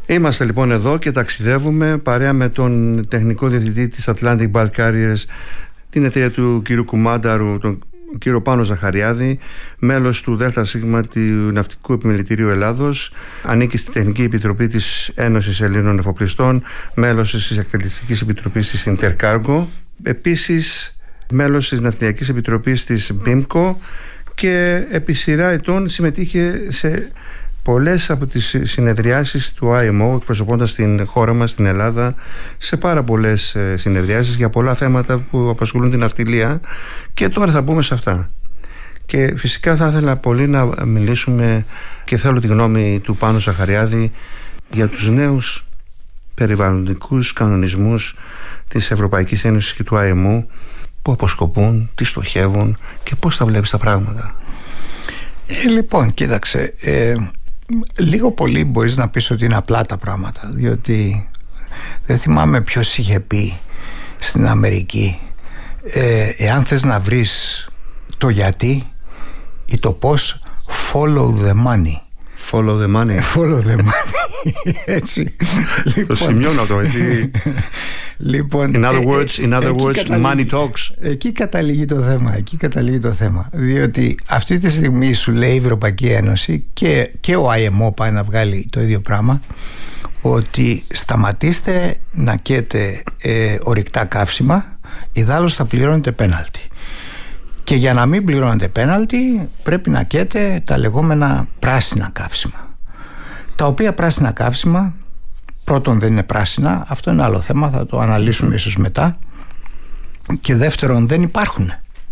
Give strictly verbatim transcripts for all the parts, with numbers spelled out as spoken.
Είμαστε λοιπόν εδώ και ταξιδεύουμε παρέα με τον τεχνικό διευθυντή της Atlantic Bulk Carriers, την εταιρεία του κ. Κουμάνταρου, τον κύριο Πάνο Ζαχαριάδη, μέλος του ΔΣ του Ναυτικού Επιμελητηρίου Ελλάδος, ανήκει στην Τεχνική Επιτροπή της Ένωσης Ελλήνων Εφοπλιστών, μέλος της Εκτελεστικής Επιτροπής της Intercargo, επίσης μέλος της Ναυτιλιακής Επιτροπής της μπίμκο και επί σειρά ετών συμμετείχε σε πολλές από τις συνεδριάσεις του άι εμ ο, εκπροσωπώντας την χώρα μας, την Ελλάδα, σε πάρα πολλές συνεδριάσεις για πολλά θέματα που απασχολούν την ναυτιλία, και τώρα θα μπούμε σε αυτά. Και φυσικά θα ήθελα πολύ να μιλήσουμε, και θέλω τη γνώμη του Πάνου Ζαχαριάδη, για τους νέους περιβαλλοντικούς κανονισμούς της Ευρωπαϊκής Ένωσης και του άι εμ ο, που αποσκοπούν, τι στοχεύουν και πώς τα βλέπεις τα πράγματα. Ε, λοιπόν, κοίταξε, ε, λίγο πολύ μπορείς να πεις ότι είναι απλά τα πράγματα, διότι δεν θυμάμαι ποιος είχε πει στην Αμερική, ε, εάν θες να βρεις το γιατί ή το πώς, follow the money. Follow the money. Follow the money. Έτσι. Το σημειώνω αυτό, γιατί... Λοιπόν, in other words, in other words καταλήγει, money talks. Εκεί καταλήγει το θέμα, εκεί καταλήγει το θέμα. Διότι αυτή τη στιγμή σου λέει η Ευρωπαϊκή Ένωση και, και ο άι εμ ο πάει να βγάλει το ίδιο πράγμα, ότι σταματήστε να καίτε ε, ορυκτά καύσιμα, ιδάλλως θα πληρώνετε πέναλτι. Και για να μην πληρώνετε πέναλτι πρέπει να καίτε τα λεγόμενα πράσινα καύσιμα, τα οποία πράσινα καύσιμα πρώτον δεν είναι πράσινα, αυτό είναι άλλο θέμα, θα το αναλύσουμε ίσως μετά, και δεύτερον δεν υπάρχουν,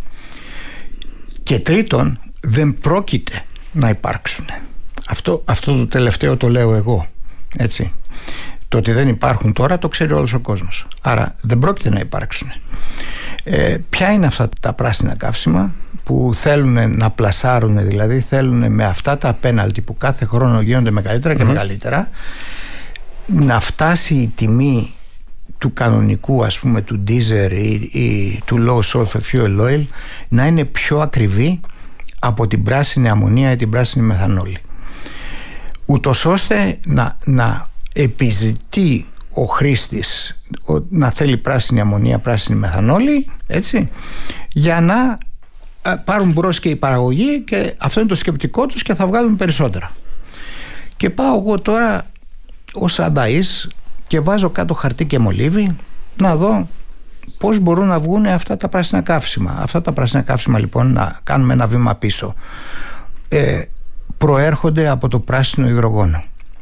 και τρίτον δεν πρόκειται να υπάρξουν. Αυτό, αυτό το τελευταίο το λέω εγώ, έτσι. Το ότι δεν υπάρχουν τώρα το ξέρει όλος ο κόσμος, άρα δεν πρόκειται να υπάρξουν. ε, Ποια είναι αυτά τα πράσινα καύσιμα που θέλουν να πλασάρουν, δηλαδή θέλουν με αυτά τα πέναλτι που κάθε χρόνο γίνονται μεγαλύτερα και mm-hmm. μεγαλύτερα, να φτάσει η τιμή του κανονικού, ας πούμε, του diesel ή, ή του low sulfur fuel oil να είναι πιο ακριβή από την πράσινη αμμονία ή την πράσινη μεθανόλη, ούτως ώστε να, να επιζητεί ο χρήστης να θέλει πράσινη αμμονία, πράσινη μεθανόλη, έτσι, για να πάρουν μπρος και η παραγωγή, και αυτό είναι το σκεπτικό τους και θα βγάλουν περισσότερα. Και πάω εγώ τώρα ως ανταΐς και βάζω κάτω χαρτί και μολύβι να δω πώς μπορούν να βγουν αυτά τα πράσινα καύσιμα. Αυτά τα πράσινα καύσιμα, λοιπόν, να κάνουμε ένα βήμα πίσω, ε, προέρχονται από το πράσινο υδρογόνο.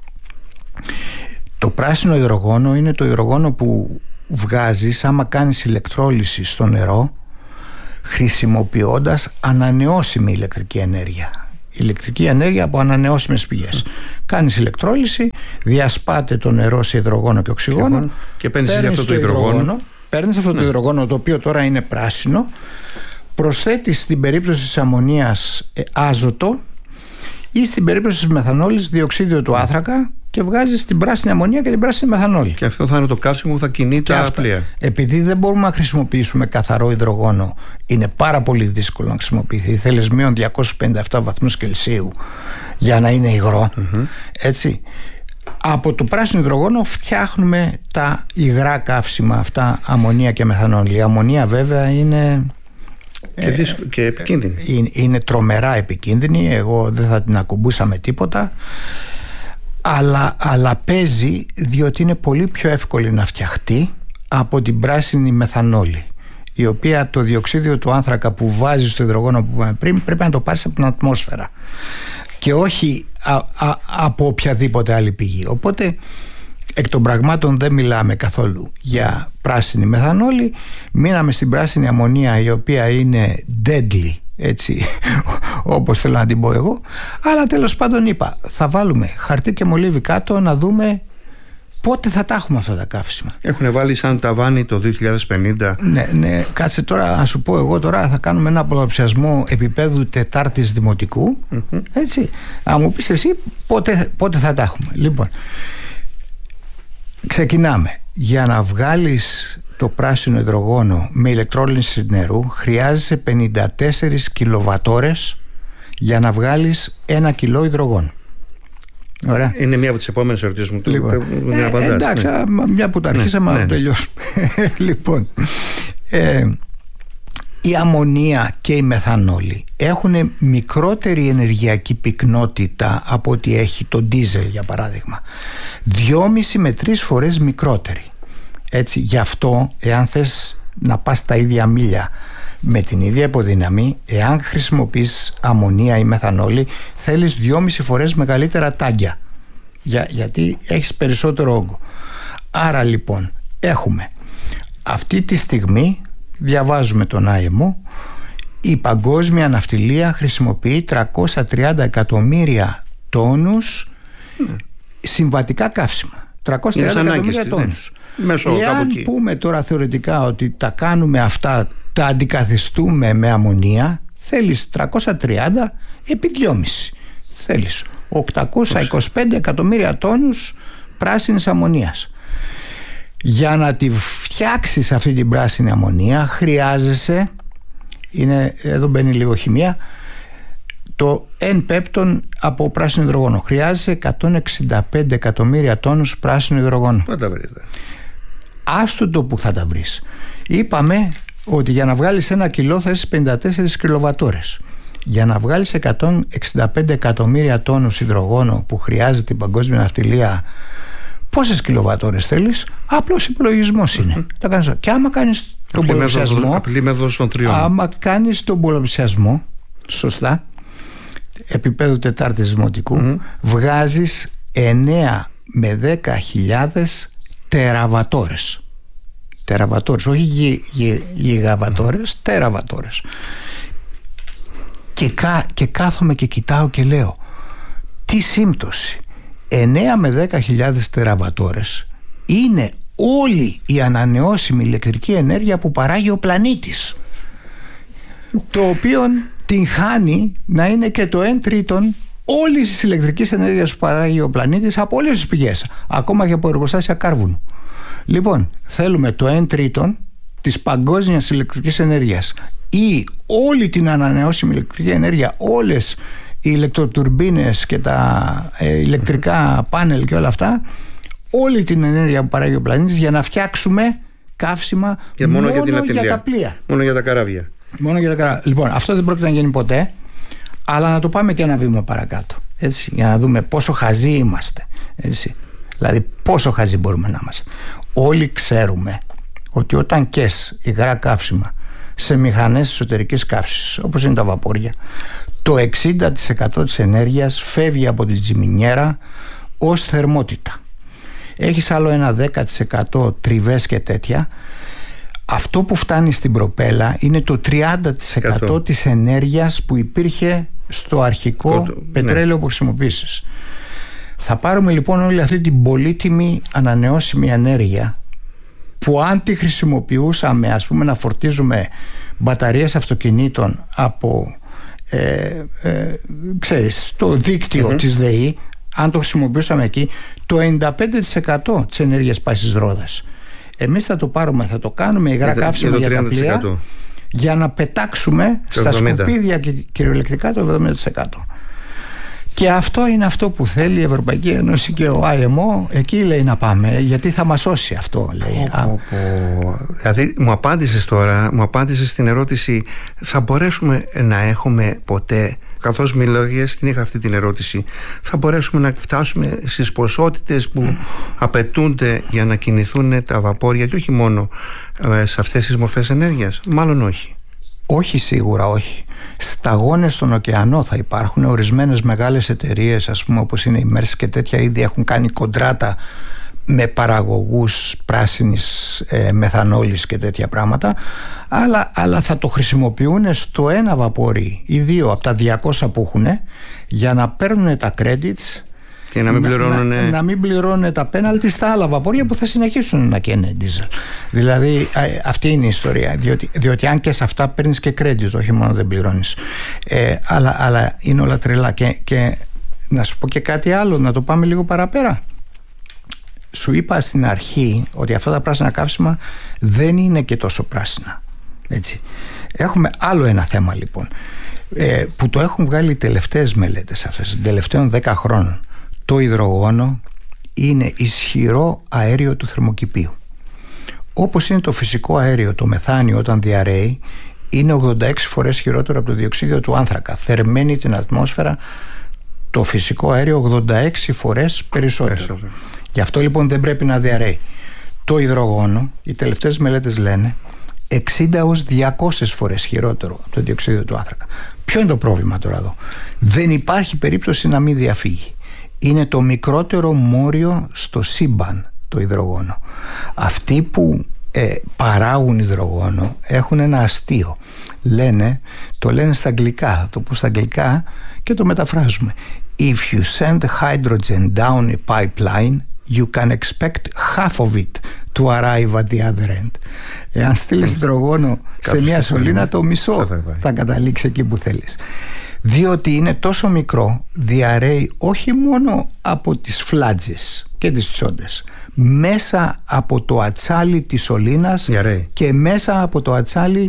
Το πράσινο υδρογόνο είναι το υδρογόνο που βγάζεις άμα κάνεις ηλεκτρόλυση στο νερό, χρησιμοποιώντας ανανεώσιμη ηλεκτρική ενέργεια. Ηλεκτρική ενέργεια από ανανεώσιμες πηγές. Mm. Κάνεις ηλεκτρόλυση, διασπάται το νερό σε υδρογόνο και οξυγόνο, και παίρνεις αυτό το υδρογόνο, υδρογόνο παίρνεις αυτό ναι. το υδρογόνο, το οποίο τώρα είναι πράσινο, προσθέτεις στην περίπτωση της αμμονίας ε, άζωτο, ή στην περίπτωση της μεθανόλης διοξίδιο του άνθρακα, και βγάζεις την πράσινη αμμονία και την πράσινη μεθανόλη. Και αυτό θα είναι το καύσιμο που θα κινεί τα πλοία. Επειδή δεν μπορούμε να χρησιμοποιήσουμε καθαρό υδρογόνο, είναι πάρα πολύ δύσκολο να χρησιμοποιηθεί. Θέλεις μείον διακόσιους πενήντα επτά βαθμούς Κελσίου για να είναι υγρό. Mm-hmm. Έτσι. Από το πράσινο υδρογόνο φτιάχνουμε τα υγρά καύσιμα αυτά, αμμονία και μεθανόλη. Η αμμονία βέβαια είναι... Και, δύσκολο, και επικίνδυνη. Είναι, είναι τρομερά επικίνδυνη. Εγώ δεν θα την ακουμπούσα με τίποτα. Αλλά, αλλά παίζει, διότι είναι πολύ πιο εύκολη να φτιαχτεί από την πράσινη μεθανόλη, η οποία το διοξίδιο του άνθρακα που βάζει στο υδρογόνο που είπαμε πριν πρέπει να το πάρεις από την ατμόσφαιρα και όχι α, α, από οποιαδήποτε άλλη πηγή. Οπότε εκ των πραγμάτων δεν μιλάμε καθόλου για πράσινη μεθανόλη, μείναμε στην πράσινη αμμονία, η οποία είναι deadly, έτσι, όπως θέλω να την πω εγώ. Αλλά τέλος πάντων είπα, θα βάλουμε χαρτί και μολύβι κάτω να δούμε πότε θα τα έχουμε αυτά τα καύσιμα. Έχουν βάλει σαν ταβάνι το δύο χιλιάδες πενήντα. Ναι, ναι, κάτσε τώρα να σου πω εγώ, τώρα θα κάνουμε ένα πολλαπλασιασμό επίπεδου τετάρτης δημοτικού, mm-hmm. έτσι, να μου πεις εσύ πότε, πότε θα τα έχουμε. Λοιπόν, ξεκινάμε. Για να βγάλεις το πράσινο υδρογόνο με ηλεκτρόλυνση νερού χρειάζεσαι πενήντα τέσσερις κιλοβατόρες για να βγάλεις ένα κιλό υδρογόνο. Ωραία. Είναι μία από τις επόμενες ερωτήσεις μου. Λοιπόν, ε, ε, εντάξει, ναι. Μια που τα αρχίσαμε ναι, να ναι. τελειώσουμε. Λοιπόν, ε, η αμμονία και η μεθανόλη έχουν μικρότερη ενεργειακή πυκνότητα από ό,τι έχει το ντίζελ, για παράδειγμα. Δυόμιση με τρεις φορές μικρότερη. Έτσι, γι' αυτό, εάν θες να πας τα ίδια μίλια με την ίδια υποδύναμη, εάν χρησιμοποιείς αμμονία ή μεθανόλη, θέλεις δυόμιση φορές μεγαλύτερα τάγκια, για, γιατί έχεις περισσότερο όγκο. Άρα λοιπόν έχουμε αυτή τη στιγμή, διαβάζουμε τον άι εμ ο, η παγκόσμια ναυτιλία χρησιμοποιεί τριακόσια τριάντα εκατομμύρια τόνους ναι. συμβατικά καύσιμα. τριακόσια τριάντα εκατομμύρια τόνους. Ναι. Εάν πούμε τώρα θεωρητικά ότι τα κάνουμε αυτά, τα αντικαθιστούμε με αμμονία, θέλεις τριακόσια τριάντα επί δυόμιση. Θέλεις οκτακόσια είκοσι πέντε εκατομμύρια τόνους πράσινης αμμονίας. Για να τη φτιάξεις αυτή την πράσινη αμμονία χρειάζεσαι, είναι, εδώ μπαίνει λίγο χημεία, το εν πέπτον από πράσινο υδρογόνο. Χρειάζεσαι εκατόν εξήντα πέντε εκατομμύρια τόνους πράσινο υδρογόνο. Πού τα βρείτε? Άστο το που θα τα βρεις. Είπαμε ότι για να βγάλεις ένα κιλό θες πενήντα τέσσερις κιλοβατόρες. Για να βγάλεις εκατόν εξήντα πέντε εκατομμύρια τόνους υδρογόνο που χρειάζεται η παγκόσμια ναυτιλία, πόσες κιλοβατόρες θέλεις? Απλός υπολογισμός είναι. Mm-hmm. Το κάνεις. Και άμα κάνεις τον πολλαπλασιασμό, άμα κάνεις τον πολλαπλασιασμό σωστά, επίπεδο τετάρτης δημοτικού, mm-hmm. βγάζεις εννέα με δέκα χιλιάδες τεραβατόρες. Τεραβατόρες, όχι γι, γι, γιγαβατόρες, τεραβατόρες. Και, κα, και κάθομαι και κοιτάω και λέω, τι σύμπτωση. εννέα με δέκα χιλιάδες τεραβατόρες είναι όλη η ανανεώσιμη ηλεκτρική ενέργεια που παράγει ο πλανήτης, το οποίο την χάνει να είναι και το εν τρίτον όλης της ηλεκτρικής ενέργειας που παράγει ο πλανήτης από όλες τις πηγές, ακόμα και από εργοστάσια κάρβουνου. Λοιπόν, θέλουμε το εν τρίτον της παγκόσμιας ηλεκτρικής ενέργειας ή όλη την ανανεώσιμη ηλεκτρική ενέργεια, όλες οι ηλεκτροτουρμπίνες και τα ε, ηλεκτρικά πάνελ και όλα αυτά, όλη την ενέργεια που παράγει ο πλανήτης, για να φτιάξουμε καύσιμα και μόνο, μόνο για, για τα πλοία. Μόνο για τα καράβια. Μόνο για τα καράβια. Λοιπόν, αυτό δεν πρόκειται να γίνει ποτέ, αλλά να το πάμε και ένα βήμα παρακάτω. Έτσι, για να δούμε πόσο χαζοί είμαστε. Έτσι. Δηλαδή, πόσο χαζοί μπορούμε να είμαστε. Όλοι ξέρουμε ότι όταν καίς υγρά καύσιμα σε μηχανές εσωτερικής καύσης, όπως είναι τα βαπόρια, το εξήντα τοις εκατό της ενέργειας φεύγει από τη τζιμινιέρα ως θερμότητα. Έχεις άλλο ένα δέκα τοις εκατό τριβές και τέτοια. Αυτό που φτάνει στην προπέλα είναι το τριάντα τοις εκατό της ενέργειας που υπήρχε στο αρχικό Κότο, πετρέλαιο ναι. που χρησιμοποίησες. Θα πάρουμε λοιπόν όλη αυτή την πολύτιμη ανανεώσιμη ενέργεια που αν τη χρησιμοποιούσαμε, ας πούμε, να φορτίζουμε μπαταρίες αυτοκινήτων από ε, ε, ξέρεις, το δίκτυο mm-hmm. της ΔΕΗ, αν το χρησιμοποιούσαμε εκεί, το ενενήντα πέντε τοις εκατό της ενέργειας πάει στις ρόδες. Εμείς θα το πάρουμε, θα το κάνουμε υγρά καύσιμα για, για τα πλοία, για να πετάξουμε στα σκουπίδια και κυριολεκτικά το εβδομήντα τοις εκατό. Και αυτό είναι αυτό που θέλει η Ευρωπαϊκή Ένωση και ο άι εμ ο. Εκεί λέει να πάμε, γιατί θα μας σώσει αυτό, λέει. Πω, πω, πω. Δηλαδή μου απάντησες τώρα, μου απάντησες στην ερώτηση, θα μπορέσουμε να έχουμε ποτέ, καθώς μίλαγες, την είχα αυτή την ερώτηση, θα μπορέσουμε να φτάσουμε στις ποσότητες που απαιτούνται για να κινηθούν τα βαπόρια και όχι μόνο σε αυτές τις μορφές ενέργειας? Μάλλον όχι. Όχι, σίγουρα όχι. Σταγόνες στον ωκεανό θα υπάρχουν. Ορισμένες μεγάλες εταιρείες, ας πούμε, όπως είναι η Μέρση και τέτοια, ήδη έχουν κάνει κοντράτα με παραγωγούς πράσινης ε, μεθανόλης και τέτοια πράγματα, αλλά, αλλά θα το χρησιμοποιούν στο ένα βαπόρι ή δύο από τα διακόσια που έχουν, για να παίρνουν τα credits και να μην πληρώνουν, να, να μην πληρώνουν τα πέναλτι στα άλλα βαπόρια που θα συνεχίσουν να καίνε diesel. Δηλαδή αυτή είναι η ιστορία, διότι, διότι αν και σε αυτά παίρνεις και credit, όχι μόνο δεν πληρώνεις, ε, αλλά, αλλά είναι όλα τρελά. Και, και να σου πω και κάτι άλλο, να το πάμε λίγο παραπέρα. Σου είπα στην αρχή ότι αυτά τα πράσινα καύσιμα δεν είναι και τόσο πράσινα, έτσι. Έχουμε άλλο ένα θέμα λοιπόν, ε, που το έχουν βγάλει οι τελευταίες μελέτες αυτές των τελευταίων δέκα χρόνων. Το υδρογόνο είναι ισχυρό αέριο του θερμοκηπίου. Όπως είναι το φυσικό αέριο, το μεθάνιο όταν διαρρέει, είναι ογδόντα έξι φορές χειρότερο από το διοξείδιο του άνθρακα. Θερμαίνει την ατμόσφαιρα το φυσικό αέριο ογδόντα έξι φορές περισσότερο. Έσαι. Γι' αυτό λοιπόν δεν πρέπει να διαρρέει. Το υδρογόνο, οι τελευταίες μελέτες λένε, εξήντα έως διακόσιες φορές χειρότερο από το διοξείδιο του άνθρακα. Ποιο είναι το πρόβλημα τώρα εδώ? Δεν υπάρχει περίπτωση να μην διαφύγει. Είναι το μικρότερο μόριο στο σύμπαν το υδρογόνο. Αυτοί που ε, παράγουν υδρογόνο έχουν ένα αστείο. Λένε, το λένε στα αγγλικά, θα το πω στα αγγλικά και το μεταφράζουμε. If you send hydrogen down a pipeline, you can expect half of it to arrive at the other end. Εάν στείλεις υδρογόνο σε μια σωλήνα, το μισό θα καταλήξει εκεί που θέλεις. Διότι είναι τόσο μικρό, διαρρέει όχι μόνο από τις φλάτζες και τις τσόντες, μέσα από το ατσάλι της σωλήνας διαρρέει. Και μέσα από το ατσάλι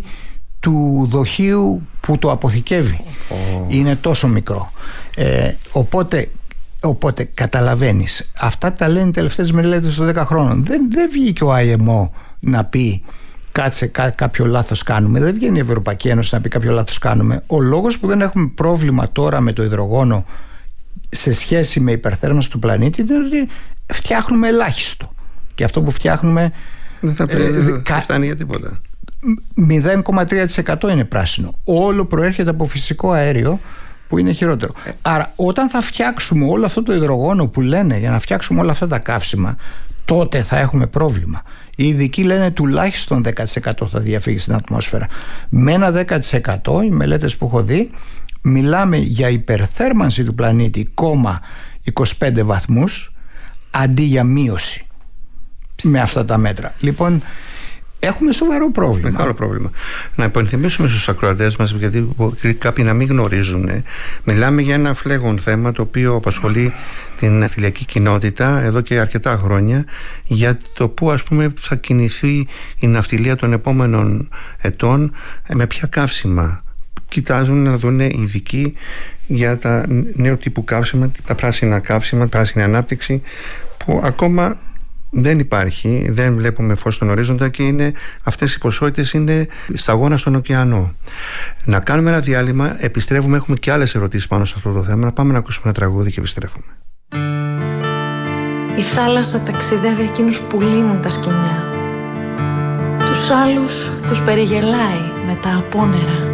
του δοχείου που το αποθηκεύει. Oh. Είναι τόσο μικρό. Ε, οπότε, οπότε καταλαβαίνεις, αυτά τα λένε οι τελευταίες μελέτες των δέκα χρόνων. Δεν, δεν βγήκε ο άι εμ ο να πει κάτσε κά, κάποιο λάθος κάνουμε. Δεν βγαίνει η Ευρωπαϊκή Ένωση να πει κάποιο λάθος κάνουμε. Ο λόγος που δεν έχουμε πρόβλημα τώρα με το υδρογόνο σε σχέση με υπερθέρμανση του πλανήτη είναι ότι φτιάχνουμε ελάχιστο. Και αυτό που φτιάχνουμε δεν θα ε, δεν κα... φτάνει για τίποτα. μηδέν κόμμα τρία τοις εκατό είναι πράσινο. Όλο προέρχεται από φυσικό αέριο που είναι χειρότερο. Ε. Άρα όταν θα φτιάξουμε όλο αυτό το υδρογόνο που λένε για να φτιάξουμε όλα αυτά τα καύσιμα, τότε θα έχουμε πρόβλημα. Οι ειδικοί λένε τουλάχιστον δέκα τοις εκατό θα διαφύγει στην ατμόσφαιρα. Με ένα δέκα τοις εκατό, οι μελέτες που έχω δει, μιλάμε για υπερθέρμανση του πλανήτη κόμμα είκοσι πέντε βαθμούς αντί για μείωση με αυτά τα μέτρα. Λοιπόν, έχουμε σοβαρό πρόβλημα. Μεγάλο πρόβλημα. Να υπενθυμίσουμε στους ακροατές μας, γιατί κάποιοι να μην γνωρίζουν, μιλάμε για ένα φλέγον θέμα το οποίο απασχολεί την ναυτιλιακή κοινότητα εδώ και αρκετά χρόνια, για το πού ας πούμε θα κινηθεί η ναυτιλία των επόμενων ετών, με ποια καύσιμα. Κοιτάζουν να δουν οι ειδικοί για τα νέου τύπου καύσιμα, τα πράσινα καύσιμα, πράσινη ανάπτυξη, που ακόμα δεν υπάρχει, δεν βλέπουμε φως στον ορίζοντα και είναι, αυτές οι ποσότητες είναι σταγόνα στον ωκεανό. Να κάνουμε ένα διάλειμμα, επιστρέφουμε, έχουμε και άλλες ερωτήσεις πάνω σε αυτό το θέμα. Να πάμε να ακούσουμε ένα τραγούδι και επιστρέφουμε. Η θάλασσα ταξιδεύει εκείνους που λύνουν τα σκοινιά. Τους άλλους τους περιγελάει με τα απόνερα.